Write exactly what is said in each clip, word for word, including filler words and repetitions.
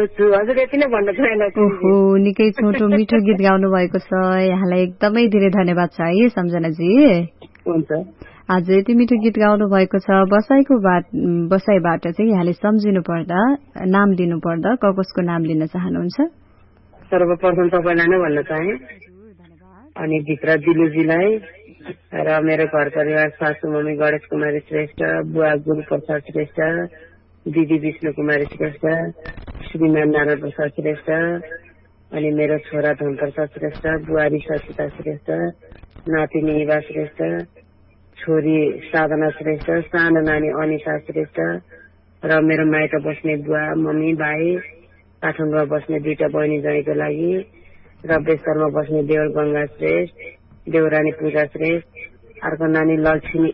छु। हजुर यति नै भन्न चाहेको। ओहो निकै छोटो मिठो गीत गाउनु भएको छ। यहाँलाई एकदमै धेरै धन्यवाद छ है सम्झनाजी। हुन्छ। आज यति मिठो गीत गाउनु भएको छ। बसाइको बसाइबाट चाहिँ यहाँले सम्झिनु पर्दा नाम लिनु पर्दा कसको नाम लिन चाहनुहुन्छ? सर्वप्रथम तपाईँलाई नै भन्न चाहे अनि भित्र दिलुजीलाई र मेरो घर परिवार सासू मम्मी गणेश कुमारी श्रेष्ठ, बुवा गुरु प्रसाद श्रेष्ठ, दिदी विष्णु कुमारी श्रेष्ठ, श्रीमान नारायण प्रसाद श्रेष्ठ अनि मेरो छोरा धन प्रसाद श्रेष्ठ, बुहारी सचिता श्रेष्ठ, नातिनी इवा श्रेष्ठ, छोरी साधना श्रेष्ठ, सानो नानी अनिता श्रेष्ठ र मेरो माइत बस्ने बुवा मम्मी भाइ, काठमाडौँमा बस्ने दुईटा बहिनी ज्वाइँको लागि र बेस्तरमा बस्ने देवर गंगा श्रेष्ठ, देवरानी पूजा श्रेष्ठ, अर्को नानी लक्ष्मी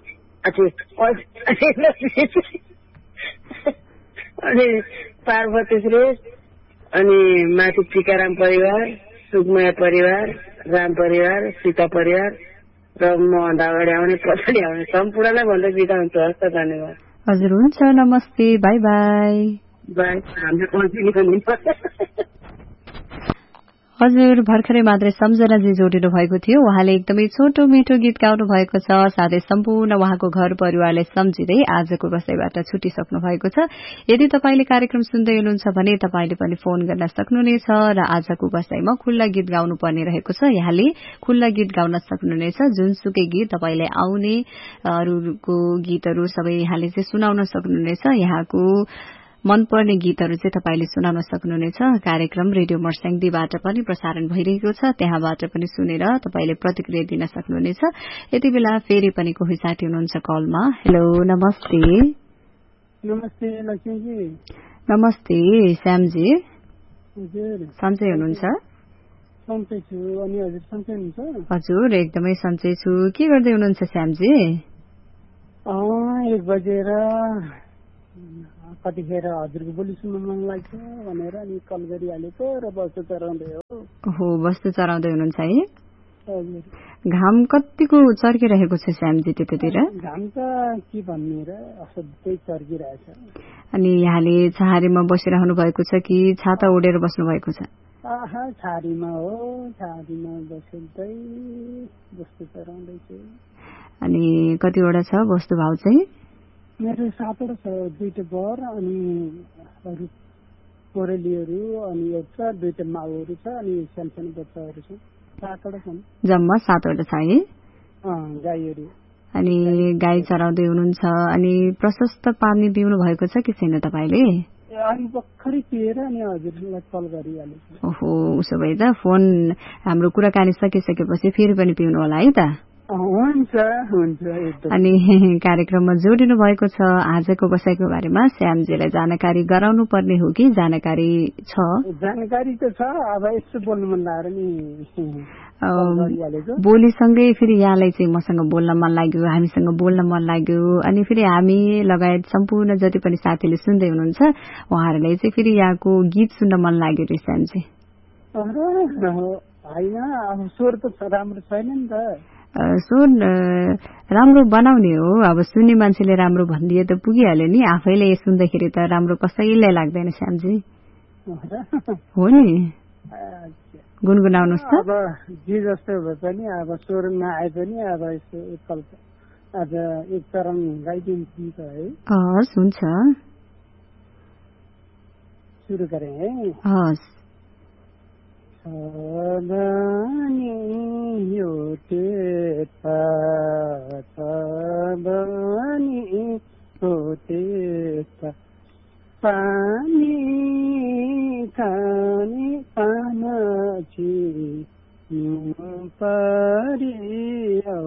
अनि पार्वती श्रेष्ठ अनि माथि टिकाराम परिवार, सुकमया परिवार, राम परिवार, सीता परिवार र म भन्दा अगाडि आउने पछाडि आउने सम्पूर्णलाई भन्दै बिदा हुन्छ। हस्त धन्यवाद। हजुर हुन्छ। नमस्ते। By by. बाई। हाम्रो कन्टिन्यू गर्नुपर्छ। हजुर भर्खरै मात्रै सम्झनाजी जोडिनु भएको थियो। उहाँले एकदमै छोटो मिठो गीत गाउनु भएको छ। साथै सम्पूर्ण उहाँको घर परिवारलाई सम्झिँदै आजको बसाइबाट छुटिसक्नु भएको छ। यदि तपाईले कार्यक्रम सुन्दै हुनुहुन्छ भने तपाईले पनि फोन गर्न सक्नुहुनेछ र आजको बसाइमा खुल्ला गीत गाउनु पर्ने रहेको छ। यहाँले खुल्ला गीत गाउन सक्नुहुनेछ। जुनसुकै गीत तपाईले आउने अरूको गीतहरू सबै यहाँले चाहिँ सुनाउन सक्नुहुनेछ। यहाँको मनपर्ने गीतहरू चाहिँ तपाईले सुनाउन सक्नुहुनेछ। कार्यक्रम रेडियो मर्स्याङदीबाट पनि प्रसारण भइरहेको छ। त्यहाँबाट पनि सुनेर तपाईले प्रतिक्रिया दिन सक्नुहुनेछ। यति बेला फेरि पनि कोही साथी हुनुहुन्छ कलमा। हेलो नमस्ते। नमस्ते लक्ष्मीजी। नमस्ते श्यामजी। हजुर सन्चै हुनुहुन्छ? सन्चै छु। अनि हजुर सन्चै हुनुहुन्छ? हजुर एकदमै सन्चै छु। के गर्दै हुनुहुन्छ श्यामजी? एक बजेर कतिखेर हजुरको बोली सुन्नु मन लाग्छ भनेर अनि कल गरिहालेको र वस्तु चराउँदै हो। हो वस्तु चराउँदै हुनुहुन्छ है? हजुर। घाम कतिको चर्किरहेको छ श्यामजी त्यतातिर? घाम त के भन्ने र असाध्यै चर्किरहेछ। अनि यहाँले छहारीमा बसिरहनु भएको छ कि छाता ओढेर बस्नु भएको छ? आहा छहारीमा हो। छहारीमा बस्दै वस्तु चराउँदैछु। अनि कतिवटा छ वस्तु भाउ चाहिँ? मेरो सातवटा छ। दुईटा बर अनि अरू कोरेलीहरू अनि एउटा दुईटा माउहरू छ अनि सानो सानो बच्चाहरू छ। सातवटा छन्। जम्मा सातवटा छ है? गाईहरू। अनि गाई चराउँदै हुनुहुन्छ। अनि प्रशस्त पानी पिउनु भएको छ कि छैन तपाईले? अनि भर्खरै पिएर अनि हजुरलाई कल गरिहालेछु। ओहो उसो भए त फोन हाम्रो कुराकानी सकिसकेपछि फेरि पनि पिउनु होला है त? हुन्छ हुन्छ। अनि कार्यक्रममा जोडिनु भएको छ। आजको बसाइको बारेमा श्यामजीलाई जानकारी गराउनु पर्ने हो कि जानकारी छ? जानकारी त छ। अब यसो बोल्नु मन लागेर नि बोलीसँगै फेरि यहाँलाई चाहिँ मसँग बोल्न मन लाग्यो, हामीसँग बोल्न मन लाग्यो। अनि फेरि हामी लगायत सम्पूर्ण जति पनि साथीले सुन्दै हुनुहुन्छ उहाँहरूलाई चाहिँ फेरि यहाँको गीत सुन्न मन लाग्यो रे श्यामजी। होइन अब स्वर त राम्रो छैन नि त। स्वर राम्रो बनाउने हो। अब सुन्ने मान्छेले राम्रो भनिदिए त पुगिहाल्यो नि। आफैले सुन्दाखेरि त राम्रो कसैलाई लाग्दैन श्यामजी। हो नि? गुनगुनाउनुहोस् त। अब जे जस्तो भए पनि अब स्वर नआए पनि अब यसो एकल आज एक चरण गाइदिन्छु नि त है। हस् हुन्छ। सुरु गरेँ है। हस्। छानी यो तेता छानी यो तेता पानी खाने पाना छि परी